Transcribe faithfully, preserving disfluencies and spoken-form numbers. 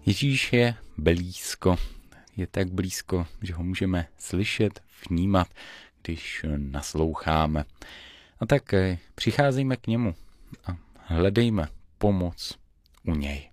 Ježíš je blízko. Je tak blízko, že ho můžeme slyšet, vnímat, když nasloucháme. A tak přicházejme k němu a hledejme pomoc u něj.